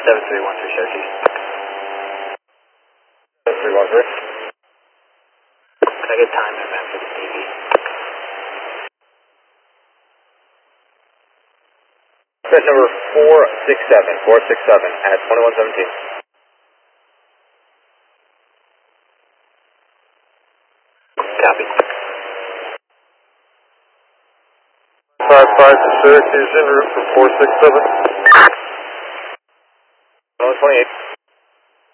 7313 Cherokee. 7313. Can I get time and map for the DV? Chris number 467 at 2117. Copy. 55 to Syracuse en route for 467.